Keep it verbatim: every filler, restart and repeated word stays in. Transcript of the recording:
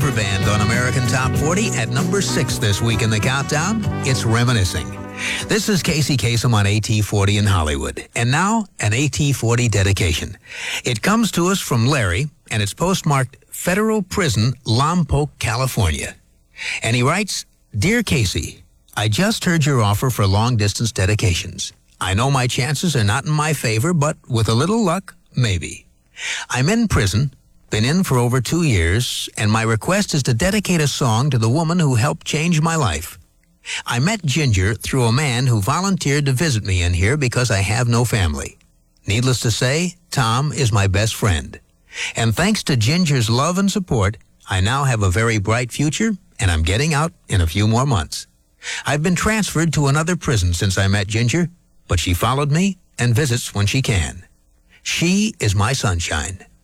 cover band on American Top forty at number six this week in the countdown. It's Reminiscing. This is Casey Kasem on A T forty in Hollywood. And now, an A T forty dedication. It comes to us from Larry, and it's postmarked Federal Prison, Lompoc, California. And he writes, Dear Casey, I just heard your offer for long-distance dedications. I know my chances are not in my favor, but with a little luck, maybe. I'm in prison, been in for over two years, and my request is to dedicate a song to the woman who helped change my life. I met Ginger through a man who volunteered to visit me in here because I have no family. Needless to say, Tom is my best friend. And thanks to Ginger's love and support, I now have a very bright future, and I'm getting out in a few more months. I've been transferred to another prison since I met Ginger, but she followed me and visits when she can. She is my sunshine.